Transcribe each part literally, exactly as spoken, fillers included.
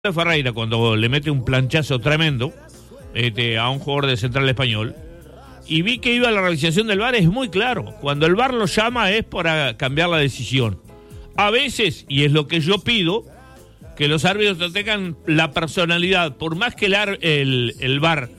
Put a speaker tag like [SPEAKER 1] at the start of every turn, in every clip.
[SPEAKER 1] de Ferreira cuando le mete un planchazo tremendo este, a un jugador de Central Español, y vi que iba a la realización del V A R, es muy claro. Cuando el V A R lo llama es para cambiar la decisión. A veces, y es lo que yo pido, que los árbitros tengan la personalidad, por más que el, el, el V A R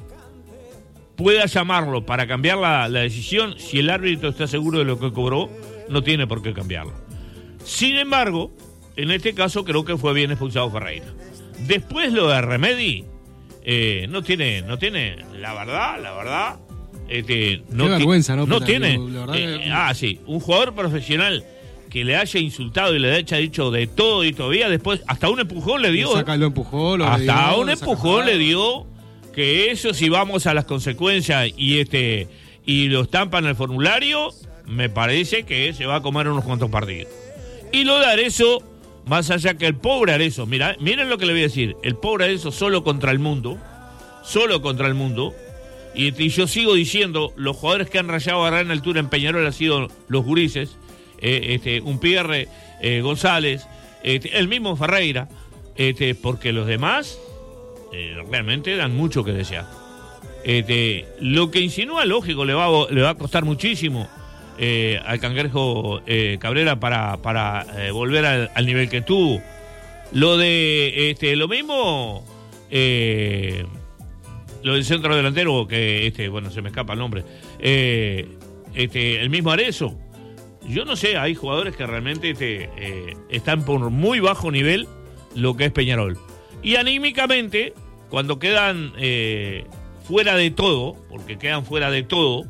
[SPEAKER 1] pueda llamarlo para cambiar la, la decisión, si el árbitro está seguro de lo que cobró, no tiene por qué cambiarlo. Sin embargo, en este caso creo que fue bien expulsado Ferreira. Después lo de Remedi, eh, no tiene, no tiene, la verdad, la verdad, este, no
[SPEAKER 2] Qué vergüenza, ¿no?
[SPEAKER 1] No
[SPEAKER 2] Pero,
[SPEAKER 1] tiene.
[SPEAKER 2] digo, la verdad
[SPEAKER 1] eh,
[SPEAKER 2] que...
[SPEAKER 1] Ah, sí, un jugador profesional que le haya insultado y le haya dicho de todo y todavía después, hasta un empujón le dio.
[SPEAKER 2] Saca, lo empujó, lo
[SPEAKER 1] hasta
[SPEAKER 2] dio,
[SPEAKER 1] un empujón le dio, que eso si vamos a las consecuencias y este y lo estampan en el formulario, me parece que se va a comer unos cuantos partidos. Y lo de Arezzo, más allá que el pobre Arezzo, mira, miren lo que le voy a decir, el pobre Arezzo solo contra el mundo, solo contra el mundo, y, y yo sigo diciendo, los jugadores que han rayado a gran altura en Peñarol han sido los gurises, eh, este, un Pierre, eh, González, este, el mismo Ferreira, este, porque los demás eh, realmente dan mucho que desear. Este, lo que insinúa, lógico, le va, le va a costar muchísimo Eh, al Cangrejo eh, Cabrera para, para eh, volver al, al nivel que tuvo. Lo de este, lo mismo eh, lo del centro delantero, que este, bueno, se me escapa el nombre, eh, este, el mismo Arezzo. Yo no sé, hay jugadores que realmente este, eh, están por muy bajo nivel lo que es Peñarol. Y anímicamente, cuando quedan eh, fuera de todo, porque quedan fuera de todo,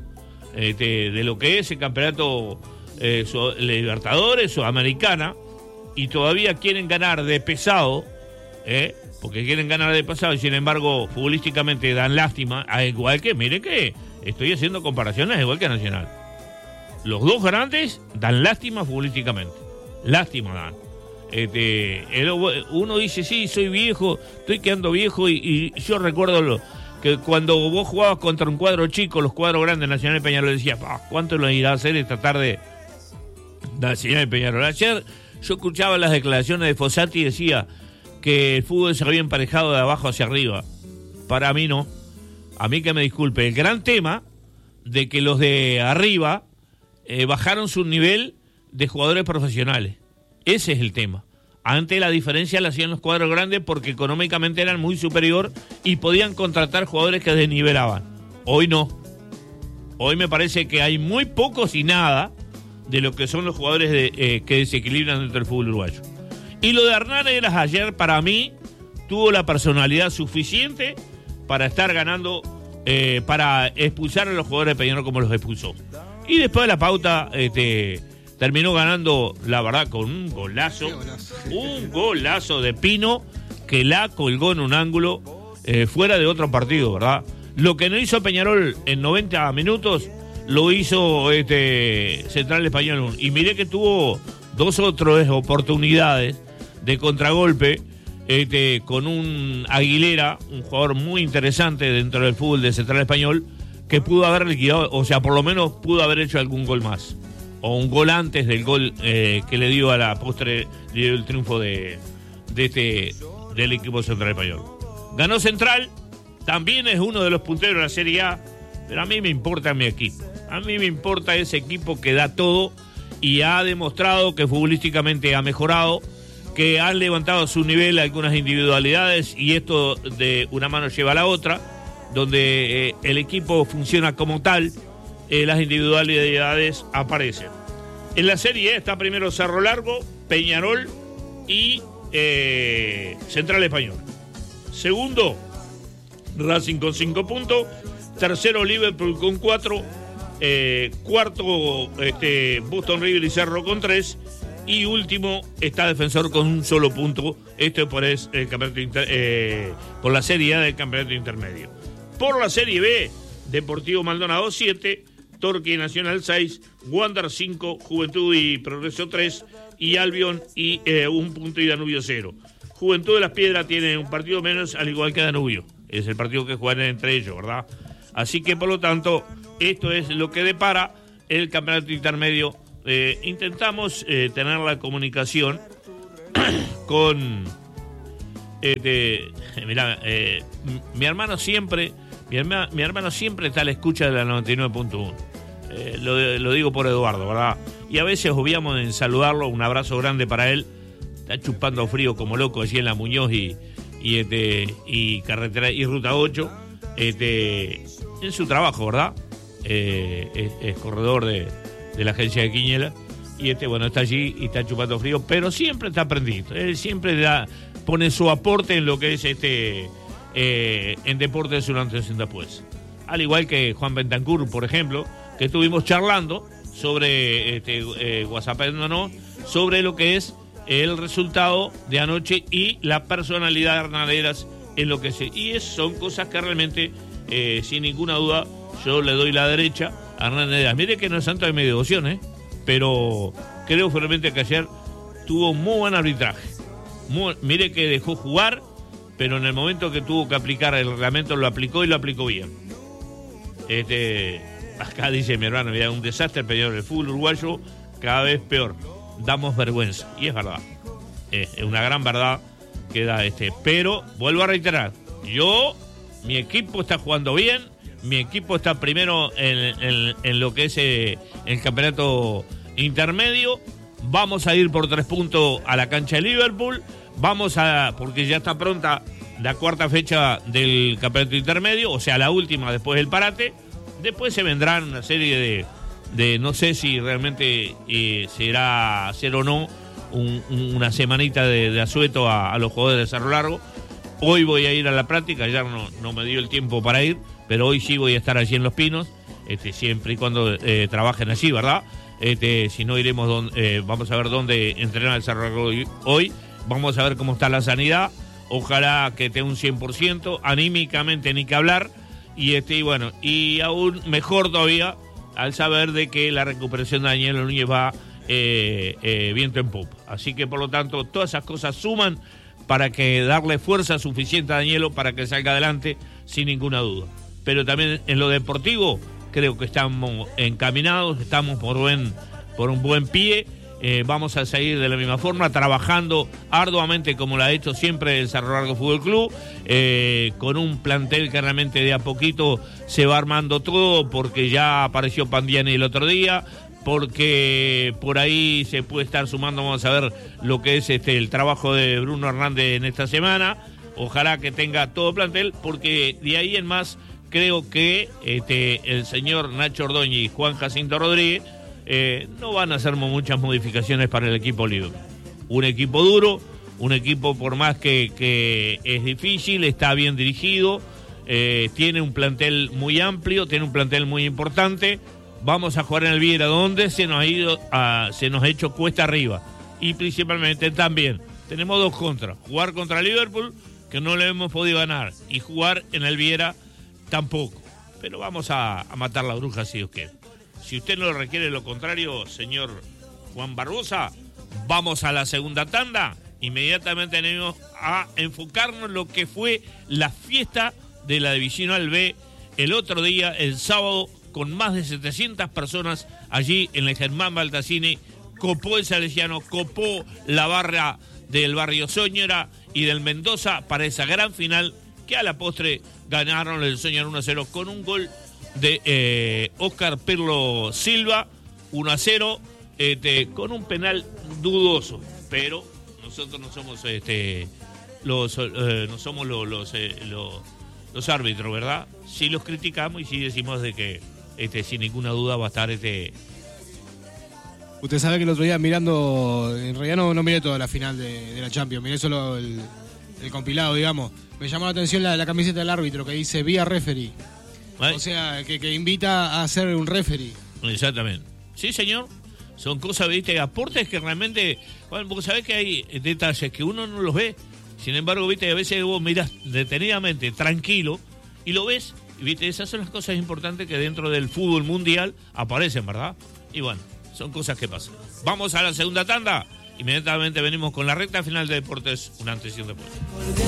[SPEAKER 1] De, de lo que es el campeonato eh, so, Libertadores, Sudamericana, y todavía quieren ganar de pesado, eh, porque quieren ganar de pesado, y sin embargo, futbolísticamente dan lástima, a igual que, mire que estoy haciendo comparaciones igual que Nacional. Los dos grandes dan lástima futbolísticamente, lástima dan. Este, el, uno dice, sí, soy viejo, estoy quedando viejo, y, y yo recuerdo lo que cuando vos jugabas contra un cuadro chico, los cuadros grandes, Nacional y Peñarol, decías, ¿cuánto lo irá a hacer esta tarde Nacional y Peñarol? Ayer yo escuchaba las declaraciones de Fossati y decía que el fútbol se había emparejado de abajo hacia arriba. Para mí no. A mí que me disculpe. El gran tema de que los de arriba eh, bajaron su nivel de jugadores profesionales. Ese es el tema. Antes la diferencia la hacían los cuadros grandes porque económicamente eran muy superior y podían contratar jugadores que desnivelaban. Hoy no. Hoy me parece que hay muy pocos y nada de lo que son los jugadores de, eh, que desequilibran dentro del fútbol uruguayo. Y lo de Hernán Heras ayer, para mí, tuvo la personalidad suficiente para estar ganando, eh, para expulsar a los jugadores de Peñarol como los expulsó. Y después de la pauta, este... terminó ganando, la verdad, con un golazo, un golazo de Pino, que la colgó en un ángulo eh, fuera de otro partido, ¿verdad? Lo que no hizo Peñarol en noventa minutos, lo hizo este Central Español. Y miré que tuvo dos otras oportunidades de contragolpe este, con un Aguilera, un jugador muy interesante dentro del fútbol de Central Español, que pudo haber liquidado, o sea, por lo menos pudo haber hecho algún gol más. O un gol antes del gol eh, que le dio a la postre, le dio el triunfo de, de este del equipo Central Español. Ganó Central, también es uno de los punteros de la Serie A, pero a mí me importa mi equipo. A mí me importa ese equipo que da todo y ha demostrado que futbolísticamente ha mejorado, que han levantado su nivel algunas individualidades, y esto de una mano lleva a la otra, donde eh, el equipo funciona como tal. Eh, las individualidades aparecen. En la Serie E está primero Cerro Largo, Peñarol y eh, Central Español. Segundo, Racing con cinco puntos. Tercero, Liverpool con cuatro. Eh, cuarto, este, Boston River y Cerro con tres. Y último está Defensor con un solo punto. Esto por, es el campeonato inter, eh, por la Serie A del campeonato intermedio. Por la Serie B, Deportivo Maldonado siete. Torque Nacional seis, Wander cinco, Juventud y Progreso tres, y Albion y eh, un punto y Danubio cero. Juventud de las Piedras tiene un partido menos, al igual que Danubio. Es el partido que juegan entre ellos, ¿verdad? Así que, por lo tanto, esto es lo que depara el campeonato intermedio. Eh, intentamos eh, tener la comunicación con Este, mirá, eh, mi hermano siempre, mi, herma, mi hermano siempre está a la escucha de la noventa y nueve punto uno. Eh, lo, lo digo por Eduardo, ¿verdad? Y a veces obviamos en saludarlo, un abrazo grande para él. Está chupando frío como loco allí en la Muñoz y, y, este, y carretera y ruta ocho, este, en su trabajo, ¿verdad? Eh, es, es corredor de, de la agencia de Quiñela. Y este, bueno, está allí y está chupando frío, pero siempre está prendido. Él siempre da, pone su aporte en lo que es este eh, en deportes durante y después. Al igual que Juan Bentancur, por ejemplo, que estuvimos charlando sobre, este, eh, whatsappándonos, sobre lo que es el resultado de anoche y la personalidad de Hernaderas en lo que se... Y es, son cosas que realmente, eh, sin ninguna duda, yo le doy la derecha a Hernaderas. Mire que no es santo de mi devoción, ¿eh? Pero creo firmemente que ayer tuvo muy buen arbitraje. Muy, mire que dejó jugar, pero en el momento que tuvo que aplicar el reglamento lo aplicó y lo aplicó bien. Este, acá dice mi hermano, mira, un desastre el peleador del fútbol uruguayo, cada vez peor. Damos vergüenza. Y es verdad. Es, es una gran verdad que da este. Pero, vuelvo a reiterar, yo, mi equipo está jugando bien, mi equipo está primero en, en, en lo que es eh, el campeonato intermedio. Vamos a ir por tres puntos a la cancha de Liverpool. Vamos a, porque ya está pronta la cuarta fecha del campeonato intermedio, o sea, la última después del parate. Después se vendrán una serie de, de no sé si realmente eh, será hacer o no un, una semanita de, de asueto a, a los jugadores de Cerro Largo. Hoy voy a ir a la práctica, ayer no, no me dio el tiempo para ir, pero hoy sí voy a estar allí en Los Pinos, este, siempre y cuando eh, trabajen allí, ¿verdad? Este, si no iremos, don, eh, vamos a ver dónde entrenar el Cerro Largo hoy, vamos a ver cómo está la sanidad, ojalá que esté un cien por ciento, anímicamente ni que hablar, y este y bueno, y aún mejor todavía al saber de que la recuperación de Daniel Núñez va eh, eh, viento en popa. Así que por lo tanto todas esas cosas suman para que darle fuerza suficiente a Danielo para que salga adelante sin ninguna duda. Pero también en lo deportivo creo que estamos encaminados, estamos por buen por un buen pie. Eh, vamos a seguir de la misma forma, trabajando arduamente como lo ha hecho siempre el Cerro Largo Fútbol Club, eh, con un plantel que realmente de a poquito se va armando todo, porque ya apareció Pandiani el otro día, porque por ahí se puede estar sumando, vamos a ver lo que es este el trabajo de Bruno Hernández en esta semana. Ojalá que tenga todo plantel, porque de ahí en más creo que este el señor Nacho Ordóñez y Juan Jacinto Rodríguez Eh, no van a hacer muchas modificaciones para el equipo libre. Un equipo duro, un equipo por más que, que es difícil, está bien dirigido, eh, tiene un plantel muy amplio, tiene un plantel muy importante. Vamos a jugar en el Viera, donde se nos ha ido, a, se nos ha hecho cuesta arriba. Y principalmente también tenemos dos contras: jugar contra Liverpool, que no le hemos podido ganar, y jugar en el Viera tampoco. Pero vamos a, a matar la bruja si Dios quiere. Si usted no requiere lo contrario, señor Juan Barbosa, vamos a la segunda tanda. Inmediatamente tenemos a enfocarnos en lo que fue la fiesta de la Divisional B el otro día, el sábado, con más de setecientas personas allí en el Germán Baltasini. Copó el Salesiano, copó la barra del barrio Soñora y del Mendoza para esa gran final que a la postre ganaron el Soñora uno a cero con un gol de eh, Oscar Pirlo Silva, uno a cero, este, con un penal dudoso, pero nosotros no somos este los eh, no somos los los, eh, los los árbitros, ¿verdad? Sí los criticamos y sí decimos de que este sin ninguna duda va a estar este.
[SPEAKER 2] Usted sabe que el otro día mirando, en realidad no, no miré toda la final de, de la Champions, miré solo el, el compilado, digamos. Me llamó la atención la, la camiseta del árbitro que dice vía referee. ¿Eh? O sea, que, que invita a ser un referee.
[SPEAKER 1] Exactamente. Sí, señor. Son cosas, viste, aportes que realmente... Bueno, porque sabés que hay detalles que uno no los ve. Sin embargo, viste, a veces vos mirás detenidamente, tranquilo, y lo ves. Y viste, esas son las cosas importantes que dentro del fútbol mundial aparecen, ¿verdad? Y bueno, son cosas que pasan. Vamos a la segunda tanda. Inmediatamente venimos con la recta final de Deportes, una antes y un después.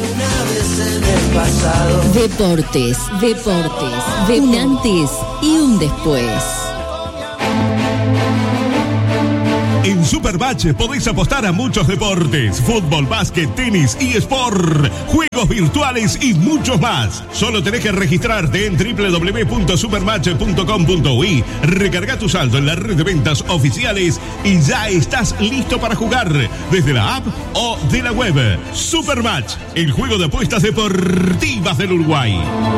[SPEAKER 3] Deportes, deportes, de un antes y un después.
[SPEAKER 4] En Supermatch podés apostar a muchos deportes: fútbol, básquet, tenis, eSport, juegos virtuales y muchos más. Solo tenés que registrarte en doble u doble u doble u punto supermatch punto com punto uy, recarga tu saldo en la red de ventas oficiales y ya estás listo para jugar desde la app o de la web. Supermatch, el juego de apuestas deportivas del Uruguay.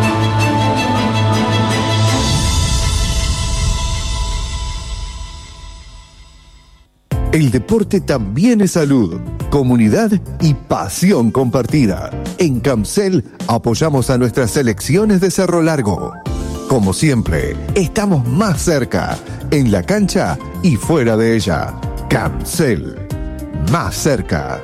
[SPEAKER 5] El deporte también es salud, comunidad y pasión compartida. En Camcel apoyamos a nuestras selecciones de Cerro Largo. Como siempre, estamos más cerca, en la cancha y fuera de ella. Camcel, más cerca.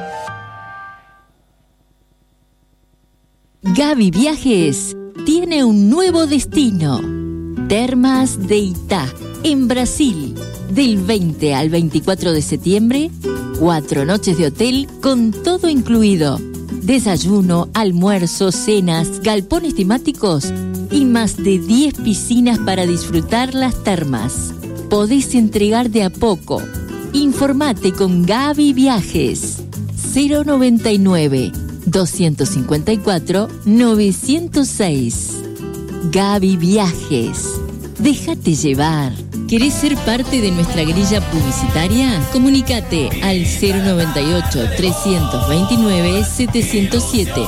[SPEAKER 3] Gaby Viajes tiene un nuevo destino. Termas de Itá, en Brasil. Del veinte al veinticuatro de septiembre, cuatro noches de hotel con todo incluido. Desayuno, almuerzo, cenas, galpones temáticos y más de diez piscinas para disfrutar las termas. Podés entregar de a poco. Informate con Gaby Viajes. cero noventa y nueve, doscientos cincuenta y cuatro, novecientos seis. Gaby Viajes. Déjate llevar. ¿Querés ser parte de nuestra grilla publicitaria? Comunícate al cero noventa y ocho, trescientos veintinueve, setecientos siete.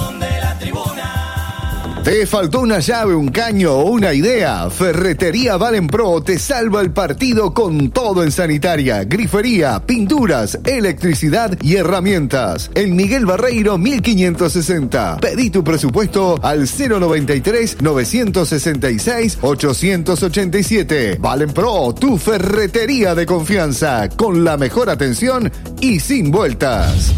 [SPEAKER 5] ¿Te faltó una llave, un caño o una idea? Ferretería Valenpro te salva el partido con todo en sanitaria, grifería, pinturas, electricidad y herramientas. En Miguel Barreiro mil quinientos sesenta. Pedí tu presupuesto al cero noventa y tres, novecientos sesenta y seis, ochocientos ochenta y siete. Valenpro, tu ferretería de confianza, con la mejor atención y sin vueltas.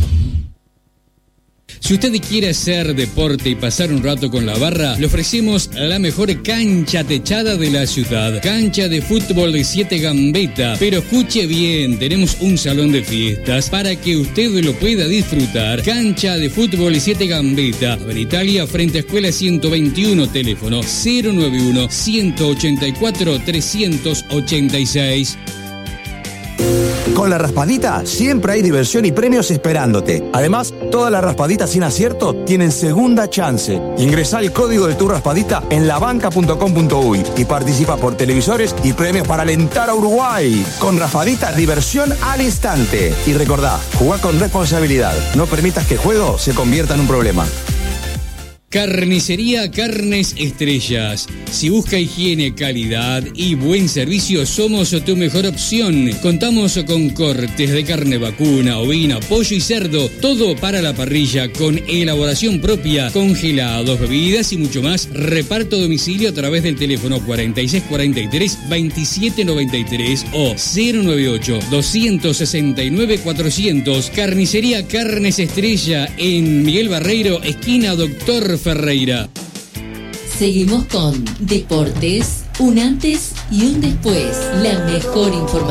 [SPEAKER 6] Si usted quiere hacer deporte y pasar un rato con la barra, le ofrecemos la mejor cancha techada de la ciudad. Cancha de fútbol de siete Gambetta. Pero escuche bien, tenemos un salón de fiestas para que usted lo pueda disfrutar. Cancha de fútbol de siete Gambetta. En Italia, frente a Escuela ciento veintiuno, teléfono cero noventa y uno, ciento ochenta y cuatro, trescientos ochenta y seis.
[SPEAKER 7] Con la raspadita siempre hay diversión y premios esperándote. Además, todas las raspaditas sin acierto tienen segunda chance. Ingresá el código de tu raspadita en labanca punto com punto uy y participa por televisores y premios para alentar a Uruguay. Con raspadita, diversión al instante. Y recordá, jugá con responsabilidad. No permitas que el juego se convierta en un problema.
[SPEAKER 6] Carnicería Carnes Estrellas. Si busca higiene, calidad y buen servicio, somos tu mejor opción. Contamos con cortes de carne vacuna, ovina, pollo y cerdo. Todo para la parrilla con elaboración propia, congelados, bebidas y mucho más. Reparto a domicilio a través del teléfono cuarenta y seis cuarenta y tres, veintisiete noventa y tres o cero noventa y ocho, doscientos sesenta y nueve, cuatrocientos. Carnicería Carnes Estrella en Miguel Barreiro, esquina Doctor Ferreira.
[SPEAKER 3] Seguimos con Deportes, un antes y un después. La mejor información.